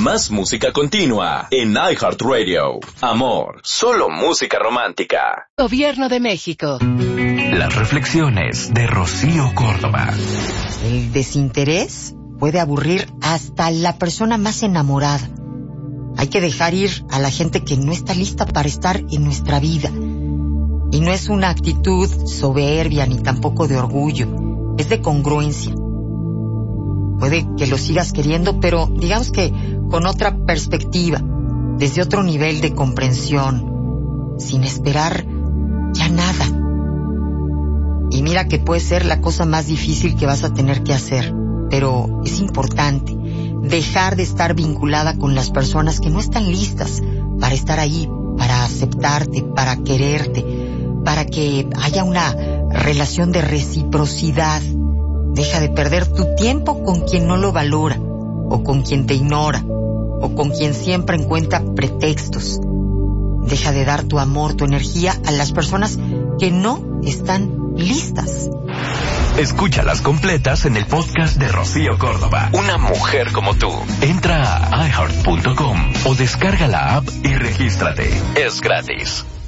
Más música continua en iHeartRadio. Amor, solo música romántica. Gobierno de México. Las reflexiones de Rocío Córdoba. El desinterés puede aburrir hasta la persona más enamorada. Hay que dejar ir a la gente que no está lista para estar en nuestra vida. Y no es una actitud soberbia ni tampoco de orgullo. Es de congruencia. Puede que lo sigas queriendo, pero digamos que con otra perspectiva, desde otro nivel de comprensión, sin esperar ya nada. Y mira que puede ser la cosa más difícil que vas a tener que hacer, pero es importante dejar de estar vinculada con las personas que no están listas para estar ahí, para aceptarte, para quererte, para que haya una relación de reciprocidad. Deja de perder tu tiempo con quien no lo valora, o con quien te ignora, o con quien siempre encuentra pretextos. Deja de dar tu amor, tu energía a las personas que no están listas. Escúchalas completas en el podcast de Rocío Córdoba. Una mujer como tú. Entra a iHeart.com o descarga la app y regístrate. Es gratis.